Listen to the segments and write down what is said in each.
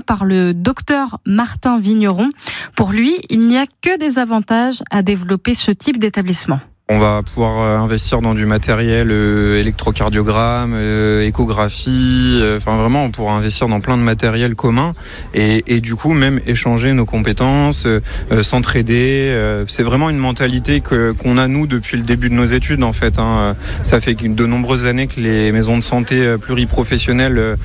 par le docteur Martin Vigneron. Pour lui, il n'y a que des avantages à développer ce type d'établissement. On va pouvoir investir dans du matériel, électrocardiogramme, échographie, enfin vraiment on pourra investir dans plein de matériel commun et du coup même échanger nos compétences, s'entraider. C'est vraiment une mentalité qu'on a nous depuis le début de nos études en fait. Ça fait de nombreuses années que les maisons de santé pluriprofessionnelles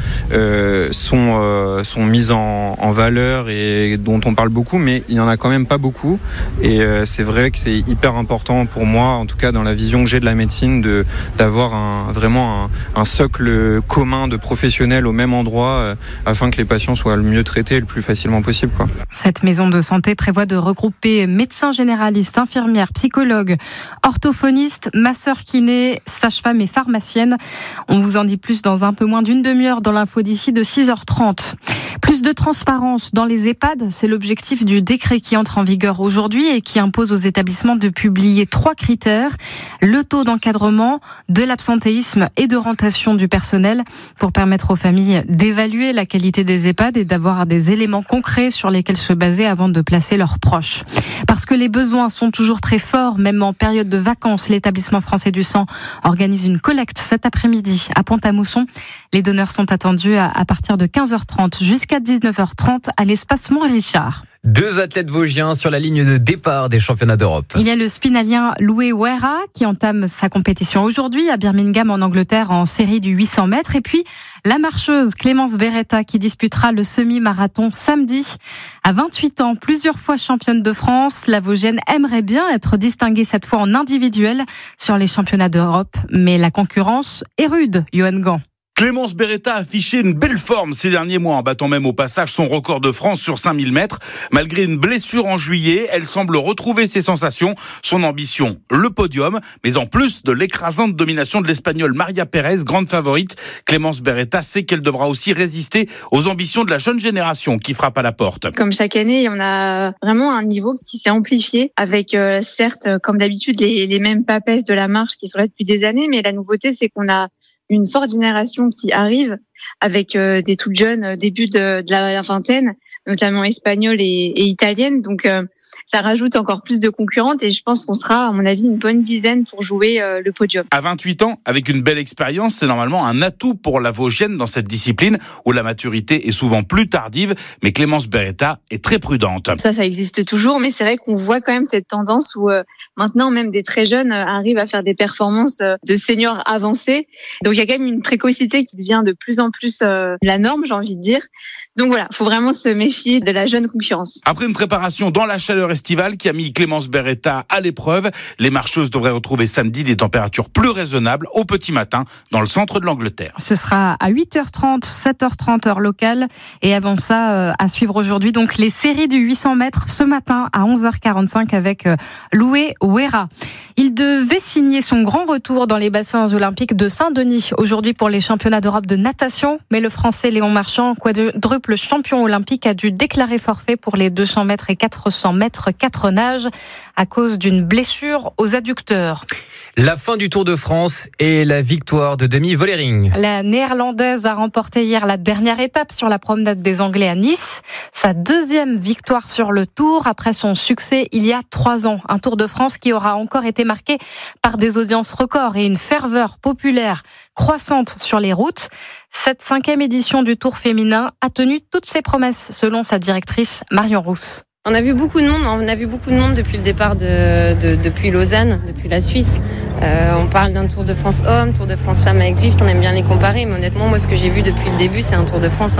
sont mises en valeur et dont on parle beaucoup, mais il y en a quand même pas beaucoup. Et c'est vrai que c'est hyper important pour moi, en tout cas dans la vision que j'ai de la médecine, d'avoir vraiment un socle commun de professionnels au même endroit afin que les patients soient le mieux traités le plus facilement possible, quoi. Cette maison de santé prévoit de regrouper médecins généralistes, infirmières, psychologues, orthophonistes, masseurs kinés, sages-femmes et pharmaciennes. On vous en dit plus dans un peu moins d'une demi-heure dans l'info d'ici de 6h30. Plus de transparence dans les EHPAD, c'est l'objectif du décret qui entre en vigueur aujourd'hui et qui impose aux établissements de publier 3 critères. Le taux d'encadrement, de l'absentéisme et de rentation du personnel pour permettre aux familles d'évaluer la qualité des EHPAD et d'avoir des éléments concrets sur lesquels se baser avant de placer leurs proches. Parce que les besoins sont toujours très forts, même en période de vacances, l'établissement français du sang organise une collecte cet après-midi à Pont-à-Mousson. Les donneurs sont attendus à partir de 15h30 jusqu'à 19h30 à l'espace Mont-Richard. 2 athlètes vosgiens sur la ligne de départ des championnats d'Europe. Il y a le spinalien Loué Wera qui entame sa compétition aujourd'hui à Birmingham en Angleterre en série du 800 mètres. Et puis la marcheuse Clémence Beretta qui disputera le semi-marathon samedi. À 28 ans, plusieurs fois championne de France, la Vosgienne aimerait bien être distinguée cette fois en individuel sur les championnats d'Europe. Mais la concurrence est rude, Johan Gant. Clémence Beretta a affiché une belle forme ces derniers mois en battant même au passage son record de France sur 5000 mètres. Malgré une blessure en juillet, elle semble retrouver ses sensations, son ambition, le podium. Mais en plus de l'écrasante domination de l'Espagnole Maria Pérez, grande favorite, Clémence Beretta sait qu'elle devra aussi résister aux ambitions de la jeune génération qui frappe à la porte. Comme chaque année, on a vraiment un niveau qui s'est amplifié avec certes, comme d'habitude, les mêmes papesses de la marche qui sont là depuis des années. Mais la nouveauté, c'est qu'on a une forte génération qui arrive avec des toutes jeunes début de la vingtaine, notamment espagnole et italienne. Donc ça rajoute encore plus de concurrentes et je pense qu'on sera, à mon avis, une bonne dizaine pour jouer le podium. À 28 ans, avec une belle expérience, c'est normalement un atout pour la Vosgienne dans cette discipline où la maturité est souvent plus tardive, mais Clémence Beretta est très prudente. Ça existe toujours, mais c'est vrai qu'on voit quand même cette tendance où maintenant même des très jeunes arrivent à faire des performances de seniors avancés. Donc il y a quand même une précocité qui devient de plus en plus la norme, j'ai envie de dire. Donc voilà, il faut vraiment se méfier de la jeune concurrence. Après une préparation dans la chaleur estivale qui a mis Clémence Beretta à l'épreuve, les marcheuses devraient retrouver samedi des températures plus raisonnables au petit matin dans le centre de l'Angleterre. Ce sera à 8h30, 7h30 heure locale. Et avant ça, à suivre aujourd'hui, donc les séries du 800 mètres ce matin à 11h45 avec Loué Wera. Il devait signer son grand retour dans les bassins olympiques de Saint-Denis aujourd'hui pour les championnats d'Europe de natation. Mais le Français Léon Marchand, quadruple champion olympique, a dû déclarer forfait pour les 200 mètres et 400 mètres 4 nages à cause d'une blessure aux adducteurs. La fin du Tour de France et la victoire de Demi Vollering. La néerlandaise a remporté hier la dernière étape sur la promenade des Anglais à Nice. Sa 2e victoire sur le Tour après son succès il y a 3 ans. Un Tour de France qui aura encore été marqué par des audiences records et une ferveur populaire croissante sur les routes. Cette 5e édition du Tour féminin a tenu toutes ses promesses, selon sa directrice Marion Rousse. On a vu beaucoup de monde depuis le départ depuis Lausanne, depuis la Suisse. On parle d'un Tour de France homme, Tour de France femme avec Zwift, on aime bien les comparer, mais honnêtement, moi, ce que j'ai vu depuis le début, c'est un Tour de France.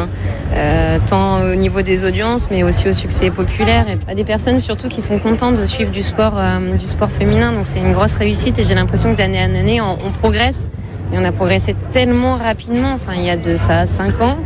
Tant au niveau des audiences, mais aussi au succès populaire. Et des personnes surtout qui sont contentes de suivre du sport féminin, donc c'est une grosse réussite et j'ai l'impression que d'année en année, on progresse. Et on a progressé tellement rapidement, il y a de ça 5 ans.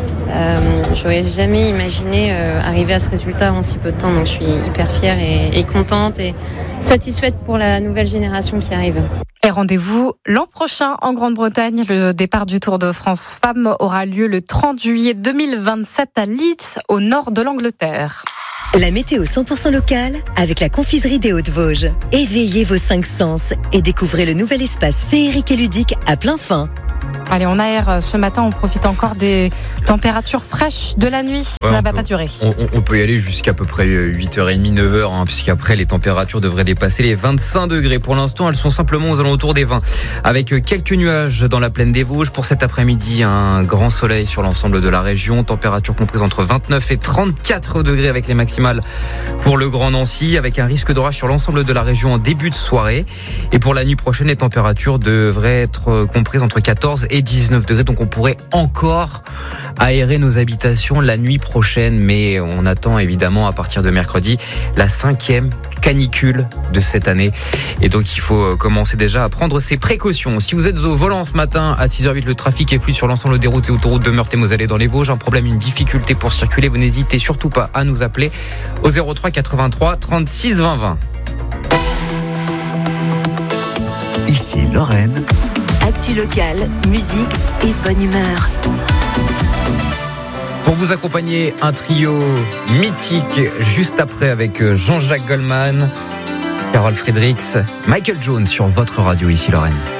J'aurais jamais imaginé arriver à ce résultat en si peu de temps, donc je suis hyper fière et contente et satisfaite pour la nouvelle génération qui arrive. Et rendez-vous l'an prochain en Grande-Bretagne. Le départ du Tour de France Femmes aura lieu le 30 juillet 2027 à Leeds, au nord de l'Angleterre. La météo 100% locale avec la confiserie des Hauts-de-Vosges. Éveillez vos 5 sens et découvrez le nouvel espace féerique et ludique à Plainfin. Allez, on aère ce matin, on profite encore des températures fraîches de la nuit. Ouais, ça va pas durer. On peut y aller jusqu'à peu près 8h30, 9h, puisqu'après les températures devraient dépasser les 25 degrés. Pour l'instant, elles sont simplement aux alentours des 20, avec quelques nuages dans la plaine des Vosges. Pour cet après-midi, un grand soleil sur l'ensemble de la région. Température comprise entre 29 et 34 degrés avec les maximales pour le Grand Nancy, avec un risque d'orage sur l'ensemble de la région en début de soirée. Et pour la nuit prochaine, les températures devraient être comprises entre 14 et 19 degrés. Donc on pourrait encore aérer nos habitations la nuit prochaine, mais on attend évidemment à partir de mercredi la 5e canicule de cette année. Et donc il faut commencer déjà à prendre ses précautions. Si vous êtes au volant ce matin à 6h08, le trafic est fluide sur l'ensemble des routes et autoroutes de Meurthe-et-Moselle et dans les Vosges. Un problème, une difficulté pour circuler, vous n'hésitez surtout pas à nous appeler au 03 83 36 20 20. Ici Lorraine. Actu locale, musique et bonne humeur. Pour vous accompagner, un trio mythique juste après avec Jean-Jacques Goldman, Carole Fredericks, Michael Jones sur votre radio ici Lorraine.